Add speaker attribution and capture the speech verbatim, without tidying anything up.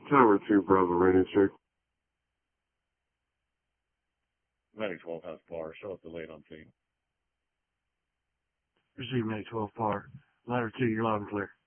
Speaker 1: Tower two, Bravo, radio check.
Speaker 2: Medic twelve has bar. Show up delayed on scene.
Speaker 3: Receive Medic twelve bar. Ladder two, you're loud and clear.